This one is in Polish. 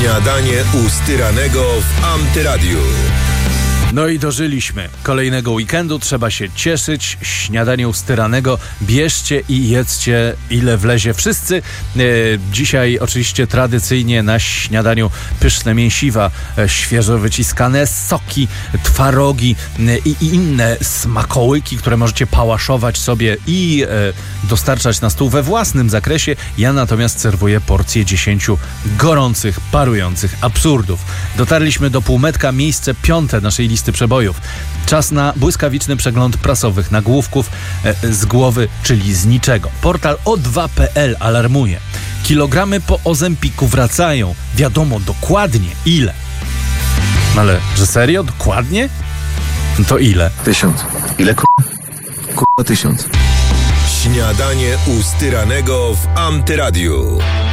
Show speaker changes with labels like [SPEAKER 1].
[SPEAKER 1] Śniadanie u Styranego w Antyradiu.
[SPEAKER 2] No i dożyliśmy kolejnego weekendu, trzeba się cieszyć. Śniadanie u Styranego, bierzcie i jedzcie ile wlezie wszyscy. Dzisiaj oczywiście tradycyjnie na śniadaniu pyszne mięsiwa, świeżo wyciskane soki, twarogi i inne smakołyki, które możecie pałaszować sobie i dostarczać na stół we własnym zakresie. Ja natomiast serwuję porcję 10 gorących, parujących absurdów. Dotarliśmy do półmetka, miejsce 5 naszej listy przebojów. Czas na błyskawiczny przegląd prasowych nagłówków z głowy, czyli z niczego. Portal O2.pl alarmuje. Kilogramy po Ozempiku wracają. Wiadomo dokładnie ile. Ale, że serio? Dokładnie? No to ile?
[SPEAKER 3] 1000. Ile Kurwa 1000.
[SPEAKER 1] Śniadanie u Styranego w Antyradiu.